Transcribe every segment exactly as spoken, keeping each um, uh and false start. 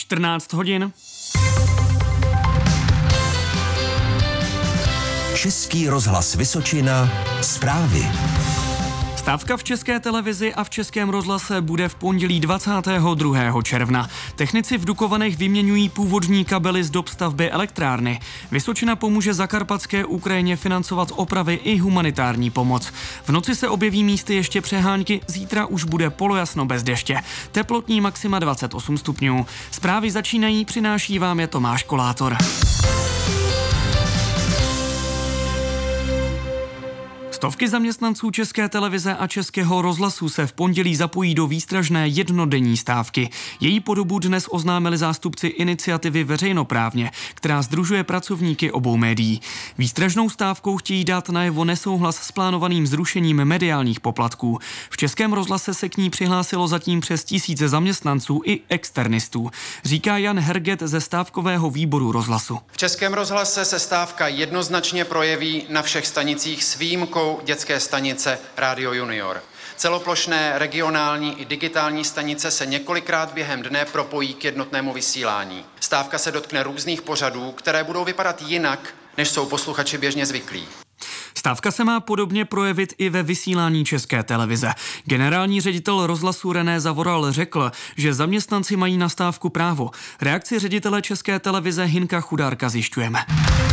čtrnáct hodin. Český rozhlas Vysočina, zprávy. Stávka v České televizi a v Českém rozhlase bude v pondělí dvacátého druhého června. Technici v Dukovanech vyměňují původní kabely z dob stavby elektrárny. Vysočina pomůže zakarpatské Ukrajině financovat opravy i humanitární pomoc. V noci se objeví místy ještě přehánky, zítra už bude polojasno bez deště. Teplotní maxima dvacet osm stupňů. Zprávy začínají, přináší vám je Tomáš Kolátor. Stovky zaměstnanců České televize a Českého rozhlasu se v pondělí zapojí do výstražné jednodenní stávky. Její podobu dnes oznámili zástupci iniciativy Veřejnoprávně, která sdružuje pracovníky obou médií. Výstražnou stávkou chtějí dát najevo nesouhlas s plánovaným zrušením mediálních poplatků. V Českém rozhlase se k ní přihlásilo zatím přes tisíce zaměstnanců i externistů, říká Jan Herget ze stávkového výboru rozhlasu. V Českém rozhlase se stávka jednoznačně projeví na všech stanicích s výjimkou dětské stanice Radio Junior. Celoplošné, regionální i digitální stanice se několikrát během dne propojí k jednotnému vysílání. Stávka se dotkne různých pořadů, které budou vypadat jinak, než jsou posluchači běžně zvyklí. Stávka se má podobně projevit i ve vysílání České televize. Generální ředitel rozhlasu René Zavoral řekl, že zaměstnanci mají na stávku právo. Reakci ředitele České televize Hinka Chudárka zjišťujeme.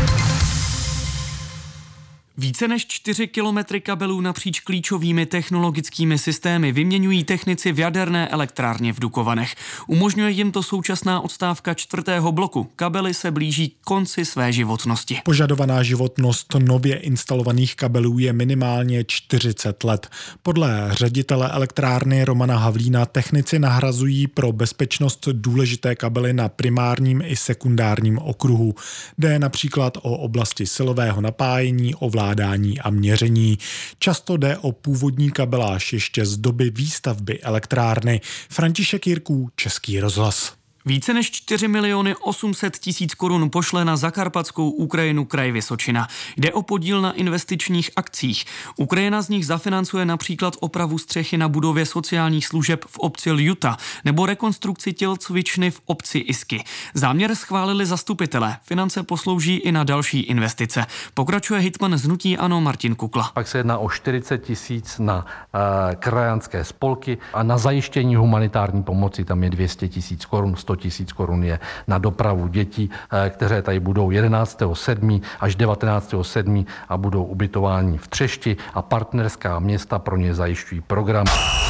Více než čtyři kilometry kabelů napříč klíčovými technologickými systémy vyměňují technici v jaderné elektrárně v Dukovanech. Umožňuje jim to současná odstávka čtvrtého bloku. Kabely se blíží k konci své životnosti. Požadovaná životnost nově instalovaných kabelů je minimálně čtyřicet let. Podle ředitele elektrárny Romana Havlína technici nahrazují pro bezpečnost důležité kabely na primárním i sekundárním okruhu. Jde například o oblasti silového napájení, ovládání a měření. Často jde o původní kabeláž ještě z doby výstavby elektrárny. František Jirků, Český rozhlas. Více než čtyři miliony osm set tisíc korun pošle na zakarpatskou Ukrajinu kraj Vysočina. Jde o podíl na investičních akcích. Ukrajina z nich zafinancuje například opravu střechy na budově sociálních služeb v obci Ljuta nebo rekonstrukci tělocvičny v obci Isky. Záměr schválili zastupitelé. Finance poslouží i na další investice. Pokračuje hejtman z hnutí ANO Martin Kukla. Pak se jedná o čtyřicet tisíc na uh, krajanské spolky a na zajištění humanitární pomoci tam je dvě stě tisíc korun, sto tisíc korun je na dopravu dětí, které tady budou jedenáctého sedmého až devatenáctého sedmého a budou ubytováni v Třešti a partnerská města pro ně zajišťují program.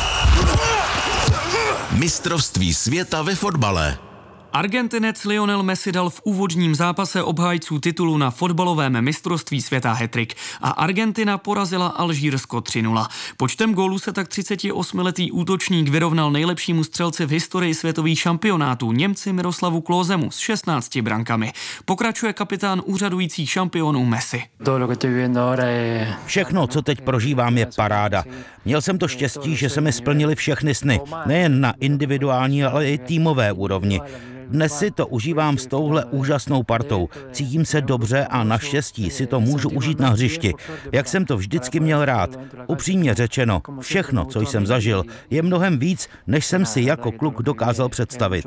Mistrovství světa ve fotbale. Argentinec Lionel Messi dal v úvodním zápase obhájců titulu na fotbalovém mistrovství světa hat-trick a Argentina porazila Alžírsko tři nula. Počtem gólů se tak třicetiosmiletý útočník vyrovnal nejlepšímu střelci v historii světových šampionátů Němci Miroslavu Klózemu s šestnácti brankami. Pokračuje kapitán úřadujících šampionů Messi. Všechno, co teď prožívám, je paráda. Měl jsem to štěstí, že se mi splnily všechny sny, nejen na individuální, ale i týmové úrovni. Dnes si to užívám s touhle úžasnou partou. Cítím se dobře a naštěstí si to můžu užít na hřišti. Jak jsem to vždycky měl rád. Upřímně řečeno, všechno, co jsem zažil, je mnohem víc, než jsem si jako kluk dokázal představit.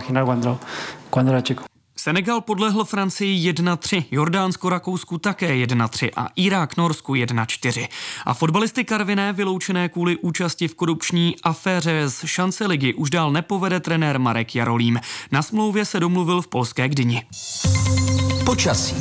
Senegal podlehl Francii jedna tři, Jordánsko Rakousku také jedna tři a Irák Norsku jedna čtyři. A fotbalisty Karviné, vyloučené kvůli účasti v korupční aféře z šance ligy, už dál nepovede trenér Marek Jarolím. Na smlouvě se domluvil v polské Gdyni. Počasí.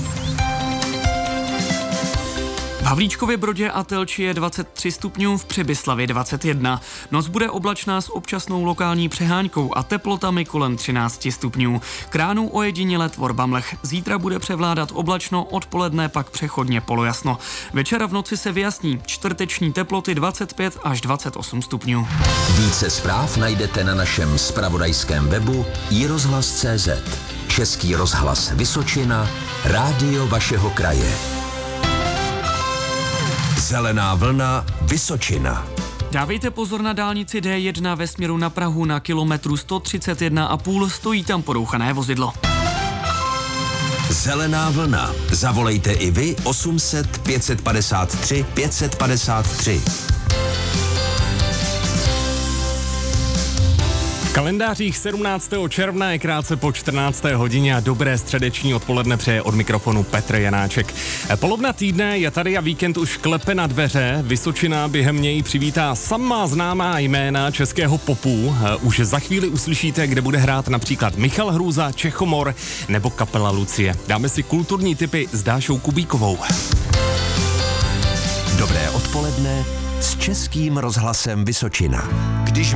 V Havlíčkově Brodě a Telči je dvacet tři stupňů, v Přibyslavi dvacet jedna. Noc bude oblačná s občasnou lokální přehánkou a teplotami kolem třináct stupňů. Kránů ojediněle tvorba mlh. Zítra bude převládat oblačno, odpoledne pak přechodně polojasno. Večera v noci se vyjasní, čtvrteční teploty dvacet pět až dvacet osm stupňů. Více zpráv najdete na našem zpravodajském webu i rozhlas tečka cé zet. Český rozhlas Vysočina, rádio vašeho kraje. Zelená vlna Vysočina. Dávejte pozor na dálnici D jedna ve směru na Prahu na kilometru sto třicet jedna a půl, stojí tam porouchané vozidlo. Zelená vlna. Zavolejte i vy osm set pět set padesát tři pět set padesát tři. V V kalendářích sedmnáctého června je krátce po čtrnácté hodině a dobré středeční odpoledne přeje od mikrofonu Petr Janáček. Polovna týdne je tady a víkend už klepe na dveře. Vysočina během něj přivítá samá známá jména českého popu. Už za chvíli uslyšíte, kde bude hrát například Michal Hrůza, Čechomor nebo kapela Lucie. Dáme si kulturní tipy s Dášou Kubíkovou. Dobré odpoledne s Českým rozhlasem Vysočina. Když